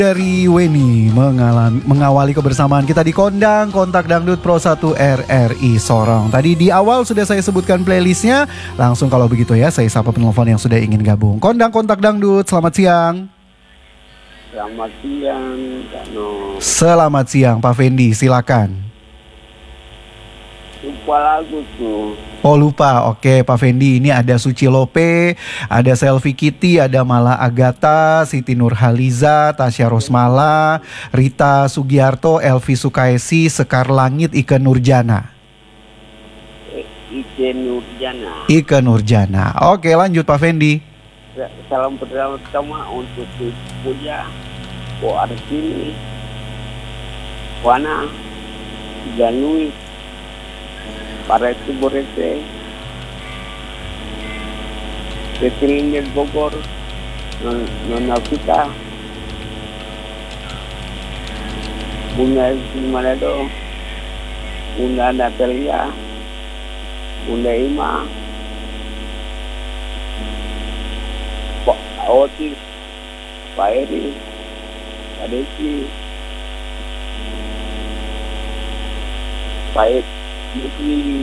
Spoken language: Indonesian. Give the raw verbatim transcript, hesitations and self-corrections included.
Dari Weni mengalami, mengawali kebersamaan kita di Kondang Kontak Dangdut Pro satu R R I Sorong. Tadi di awal sudah saya sebutkan playlistnya. Langsung kalau begitu ya, saya sapa penelpon yang sudah ingin gabung. Kondang Kontak Dangdut, selamat siang. Selamat siang, Kak No. Selamat siang, Pak Fendi, silakan. Lupa lagu tuh. Oh lupa, oke Pak Fendi, ini ada Suci Lope, ada Selvi Kitty, ada Mala Agatha, Siti Nurhaliza, Tasya Rosmala, Rita Sugiarto, Elvi Sukaisi, Sekar Langit, Ike Nurjana. Eh, Ike Nurjana. Ike Nurjana. Oke, lanjut Pak Fendi. Salam pertama-tama untuk Puja, Ko Artini, Wana, Janui, Parete Borete, Petrinin Bogor, Non Nona Vita, Bunda Manado, Bunda Natalia, Bunda Ima, Pak Otis, Pak Eri, Pak Desi, Pak Mukli,